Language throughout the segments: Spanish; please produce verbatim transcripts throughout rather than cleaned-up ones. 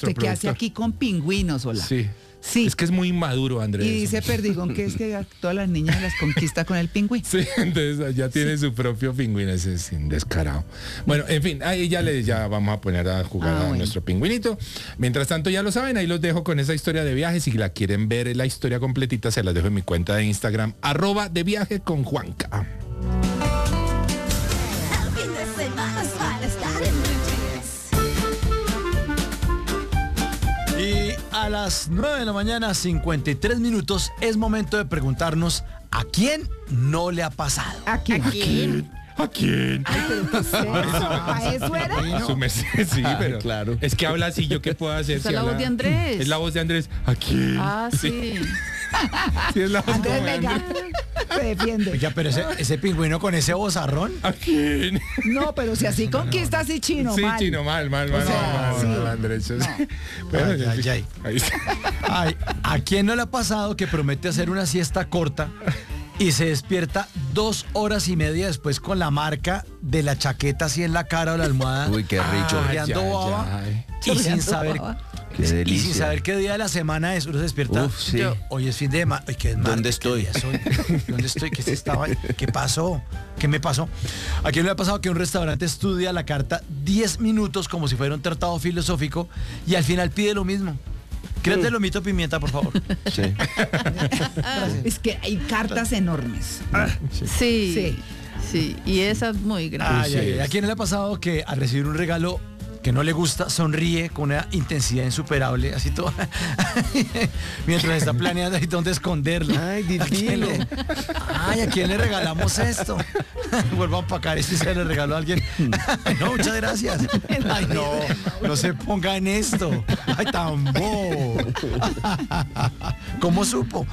¿Usted qué hace aquí con pingüinos, hola? Sí. Sí. Es que es muy inmaduro, Andrés. Y dice Perdigón que es que a todas las niñas las conquista con el pingüino. Sí, entonces ya tiene sí. su propio pingüino, ese es descarado. Bueno, en fin, ahí ya le ya vamos a poner a jugar ah, a bueno. nuestro pingüinito. Mientras tanto, ya lo saben, ahí los dejo con esa historia de viajes. Si la quieren ver la historia completita, se las dejo en mi cuenta de Instagram, arroba de viaje con Juanca. Y a las nueve de la mañana, cincuenta y tres minutos, es momento de preguntarnos ¿a quién no le ha pasado? ¿A quién? ¿A quién? ¿A quién? Ay, pero ¿qué es eso? ¿A eso era? Su merced, sí, pero claro. Es que habla así, ¿yo qué puedo hacer? Es si la habla... voz de Andrés. Es la voz de Andrés. ¿A quién? Ah, sí. Sí, sí es la voz Andrés de Vega se defiende. Oiga, pero ese, ese pingüino con ese vozarrón. ¿A quién? No, pero si así conquista, así chino, sí, mal. Sí, chino, mal, mal, mal, o sea, mal, mal, sí. mal, Andrés. No. Bueno, ay, ay, ay. Ahí está. Ay, ¿a quién no le ha pasado que promete hacer una siesta corta y se despierta dos horas y media después con la marca de la chaqueta así en la cara o la almohada? Uy, qué rico. Chorreando baba y sin saber baba. Qué delicia. Y sin saber qué día de la semana es, uno se despierta. Uf, sí. Yo, hoy es fin de semana. ¿Dónde estoy? ¿Dónde estoy? ¿Qué se estaba? ¿Qué pasó? ¿Qué me pasó? ¿A quién le ha pasado que un restaurante estudia la carta diez minutos como si fuera un tratado filosófico y al final pide lo mismo? Créate el lomito pimienta, por favor. Sí. Es que hay cartas enormes. Sí. Sí. Sí. Sí. Y esa es muy grande. Ay, ay, ay. ¿A quién le ha pasado que al recibir un regalo que no le gusta, sonríe con una intensidad insuperable, así todo, mientras está planeando ahí dónde esconderlo? Ay, ¿A quién le, ay, ¿a quién le regalamos esto? Vuelvo a empacar esto y se le regaló a alguien. No, muchas gracias. Ay, no, no se ponga en esto. Ay, tan bobo. ¿Cómo supo?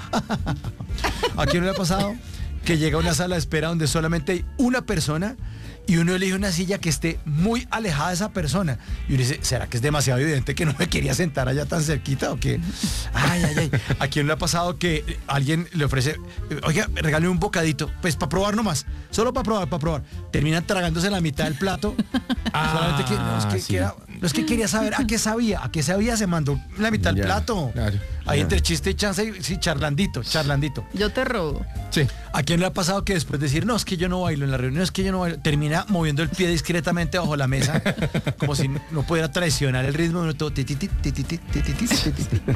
¿A quién le ha pasado que llega a una sala de espera donde solamente hay una persona y uno elige una silla que esté muy alejada de esa persona? Y uno dice, ¿será que es demasiado evidente que no me quería sentar allá tan cerquita o qué? Ay, ay, ay. ¿A quién le ha pasado que alguien le ofrece, oiga, regáleme un bocadito? Pues para probar nomás, solo para probar, para probar. Terminan tragándose la mitad del plato. Ah, solamente que, no, es que, sí. que era, no es que quería saber a qué sabía, a qué sabía, se mandó la mitad del Ya, plato. Claro, Ahí ya. entre chiste y chance, sí, charlandito, charlandito. Yo te robo. Sí. ¿A quién le ha pasado que después de decir, no, es que yo no bailo en la reunión, es que yo no bailo, termina moviendo el pie discretamente bajo la mesa, como si no pudiera traicionar el ritmo? Uno todo, ti, ti, ti, ti, ti, ti, ti, ti, ti, ti, ti, ti.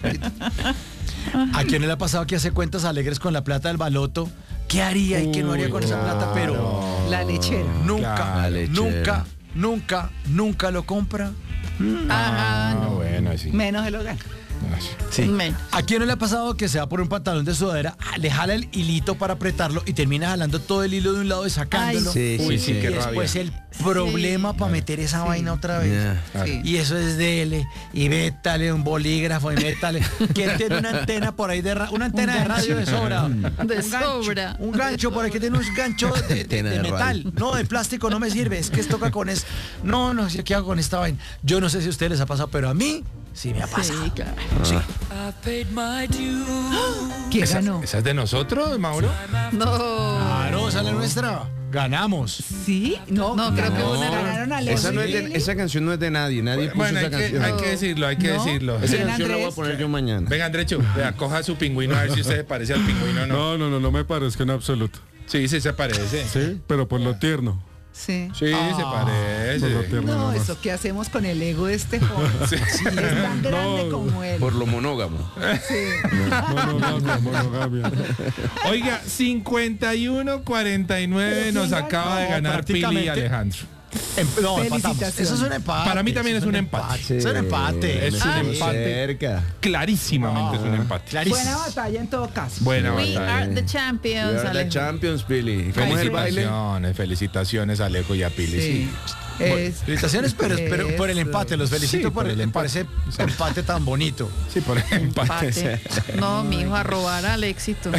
¿A quién le ha pasado que hace cuentas alegres con la plata del baloto? ¿Qué haría y qué no haría con esa plata? Pero La lechera. nunca, Claro, nunca, nunca, nunca lo compra. Ajá, Ah, no. bueno, sí. Menos el hogar. Sí. Men. ¿A quién no le ha pasado que se va por un pantalón de sudadera, le jala el hilito para apretarlo y termina jalando todo el hilo de un lado y sacándolo? Sí, Uy, sí, sí, sí. Y qué después rabia. el problema Sí. para meter esa vaina otra vez. Ya. Claro. Sí. Y eso es dele, y vétale un bolígrafo, y métale. ¿Quién tiene una antena por ahí de ra- una antena de radio de sobra? De Un gancho, sobra. un gancho por ahí que tiene un gancho de, de- Antena de de metal. radio. No, de plástico no me sirve. Es que toca con eso. No, no sé qué hago con esta vaina. Yo no sé si a ustedes les ha pasado, pero a mí sí me ha pasado. Sí, claro. Sí. ¿Quién ¿Esa, ganó? ¿Esa es de nosotros, Mauro? No. Claro, esa es la nuestra. Ganamos. Sí, no, No, creo que ganó- una- ganaron a Esa, Leo no es de- Lili. esa canción no es de nadie, nadie puso Bueno, hay esa que, canción. hay que decirlo, hay que No. decirlo. Esa Bien, canción la voy a Andrés. poner yo mañana. Venga, Andrecho, vea, coja su pingüino a ver si usted se parece al pingüino o no. No, no, no, no me parezco en absoluto. Sí, sí se parece. Sí, pero por lo tierno. Sí. Sí, se Por lo parece. tierno No, nomás. eso que hacemos con el ego de este joven. Sí. Sí, es tan grande No. como él. Por lo monógamo. Sí. Monogamia, monogamia. Oiga, cincuenta y uno cuarenta y nueve nos acaba de No, ganar Pili y prácticamente. Alejandro. Em- no, empatamos. Felicitaciones. Eso es un empate. Para mí también eso es un empate. Es un empate. Es un Ah, empate. cerca. Clarísimamente es un empate. Clarísimo. Buena batalla en todo caso. Buena We batalla. are the We champions, are the Alejo. champions, Billy. ¿Cómo es el baile? Felicitaciones, felicitaciones a Alejo y a Pili. Sí. Sí. Es- Felicitaciones, pero, pero por el Eso. empate. Los felicito Sí, por, por el el empate. empate. Ese empate tan bonito. Sí, por el empate. Empate. No, mi hijo, a robar al éxito.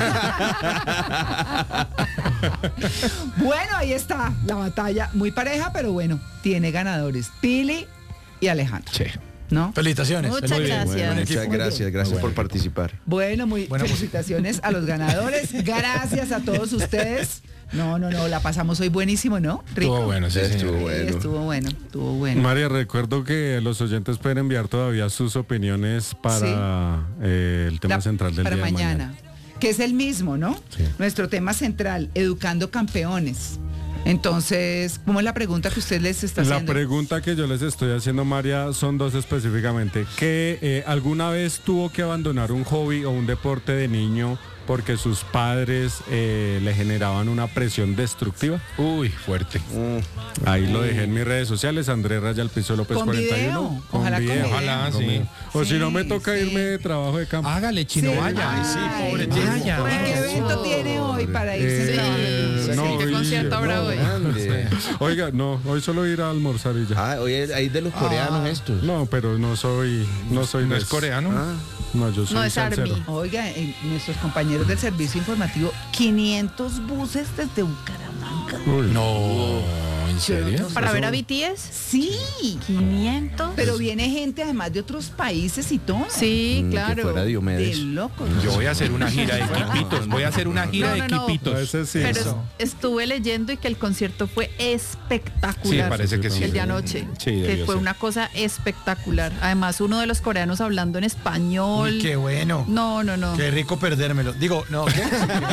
Bueno, ahí está la batalla. Muy pareja, pero bueno, tiene ganadores. Pili y Alejandro. Sí. ¿no? Felicitaciones. Muchas Muy bien. gracias. Bueno, Buen equipo. muchas gracias, gracias por participar. Bueno, muy Buena felicitaciones a los ganadores. Gracias a todos ustedes. No, no, no, la pasamos hoy buenísimo, ¿no? Rico. Estuvo bueno, sí, Estuvo señor. Sí, bueno. estuvo bueno, estuvo bueno. María, recuerdo que los oyentes pueden enviar todavía sus opiniones para eh, el tema La- central del para día de mañana, mañana. que es el mismo, ¿no? Sí. Nuestro tema central, educando campeones. Entonces, ¿cómo es la pregunta que usted les está La haciendo? pregunta que yo les estoy haciendo, María, son dos específicamente. ¿Que eh, alguna vez tuvo que abandonar un hobby o un deporte de niño porque sus padres eh, le generaban una presión destructiva? Uy, fuerte. Mm, Ahí lo dejé en mis redes sociales, Andrés Raya el Piso López Con cuarenta y uno. video, ojalá con video. Ojalá, con sí. video. O si no Sí, me toca sí. irme de trabajo de campo. Hágale, chino, Sí, vaya. ay, sí, pobre Vaya, Diego. ¿Qué vaya. evento tiene hoy para irse? Eh, a trabajar? eh, Sí, ¿qué hoy- concierto habrá no, hoy? grande. Oiga, no, hoy solo ir a almorzar y ya. Ah, oye, ahí de los coreanos estos. No, pero no soy, no soy ¿No de es esos. coreano? Ah, No, yo soy No es salsero. Army. Oiga, eh, nuestros compañeros del servicio informativo, quinientos buses desde Bucaramanga. Uy, No, ¿en serio? ¿Para ver a B T S? Sí, quinientos. pero viene gente además de otros países y todo. Sí, mm, Que claro. fuera De Diomedes. locos. Yo voy a hacer una gira de equipitos. Voy a hacer una gira No, de no, no. equipitos. ese sí. Pero eso. es- estuve leyendo y que el concierto fue espectacular. Sí, parece que sí. El de anoche. Sí, que debió fue ser. una cosa espectacular. Además, uno de los coreanos hablando en español. Uy, qué bueno. No, no, no. Qué rico perdérmelo. Digo, no, ¿qué?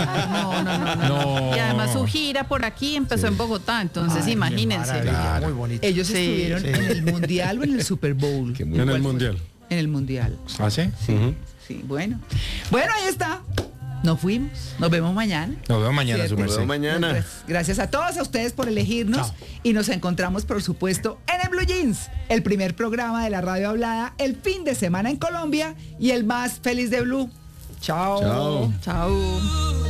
No, no, no, no. No. Y además su gira por aquí empezó en Bogotá, entonces Ay, qué imagínense. maravilla, Claro. Muy bonito. Ellos Sí, estuvieron sí. en el Mundial o en el Super Bowl. Qué muy En el ¿Cuál fue? mundial. En el Mundial. ¿Ah, sí? Ujú. Sí, bueno. Bueno, ahí está. Nos fuimos. Nos vemos mañana. Nos vemos mañana, ¿Cierto? su Nos merced. vemos mañana. Gracias. Gracias a todos a ustedes por elegirnos. Chao. Y nos encontramos, por supuesto, en el Blue Jeans, el primer programa de la radio hablada, el fin de semana en Colombia y el más feliz de Blue. Chao. Chao. Chao.